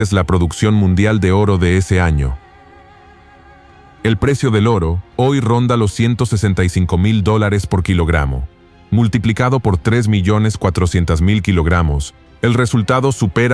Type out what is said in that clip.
es la producción mundial de oro de ese año. El precio del oro hoy ronda los $165.000 por kilogramo. Multiplicado por 3.400.000 kilogramos, el resultado supera